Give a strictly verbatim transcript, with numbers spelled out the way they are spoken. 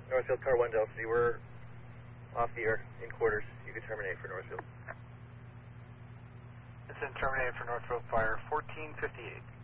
Northfield Car one Delta C, we're off the air in quarters. You can terminate for Northfield. It's in terminate for Northfield Fire fourteen fifty-eight.